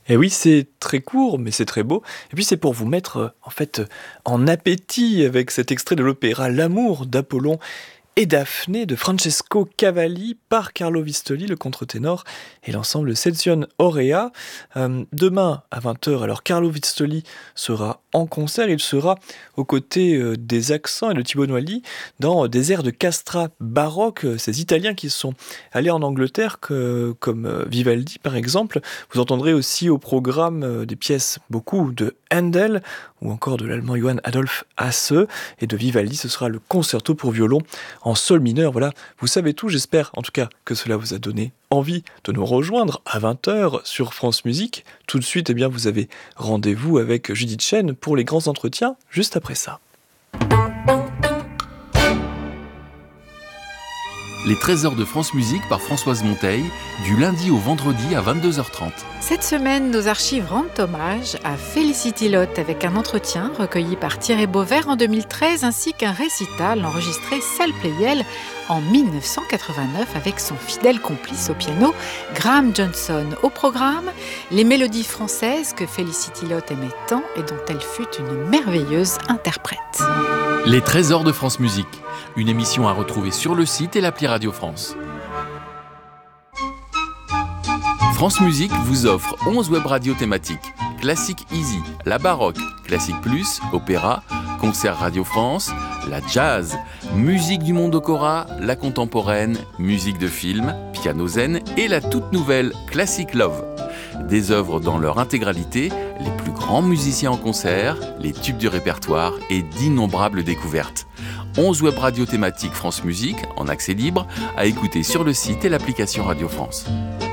Et oui, c'est très court, mais c'est très beau. Et puis c'est pour vous mettre en appétit avec cet extrait de l'opéra L'amour d'Apollon et Daphné de Francesco Cavalli par Carlo Vistoli, le contre-ténor, et l'ensemble Sezione Aurea. Demain à 20h, alors Carlo Vistoli sera en concert. Il sera aux côtés des accents et de Thibaut Noilly dans des airs de Castra baroque, ces Italiens qui sont allés en Angleterre, comme Vivaldi par exemple. Vous entendrez aussi au programme des pièces beaucoup de Handel ou encore de l'allemand Johann Adolph Hasse, et de Vivaldi, ce sera le concerto pour violon en sol mineur. Voilà, vous savez tout, j'espère en tout cas que cela vous a donné envie de nous rejoindre à 20h sur France Musique. Tout de suite, vous avez rendez-vous avec Judith Chen pour les grands entretiens, juste après ça. Les Trésors de France Musique par Françoise Monteil, du lundi au vendredi à 22h30. Cette semaine, nos archives rendent hommage à Felicity Lotte avec un entretien recueilli par Thierry Beauvert en 2013 ainsi qu'un récital enregistré salle Pleyel en 1989 avec son fidèle complice au piano, Graham Johnson. Au programme, les mélodies françaises que Felicity Lotte aimait tant et dont elle fut une merveilleuse interprète. Les Trésors de France Musique, une émission à retrouver sur le site et l'appli Radio France. France Musique vous offre 11 web radios thématiques. Classique Easy, la baroque, Classique Plus, opéra, concert Radio France, la jazz, musique du monde Okora, la contemporaine, musique de film, piano zen et la toute nouvelle Classic Love. Des œuvres dans leur intégralité, les plus grands musiciens en concert, les tubes du répertoire et d'innombrables découvertes. 11 web radios thématiques France Musique, en accès libre, à écouter sur le site et l'application Radio France.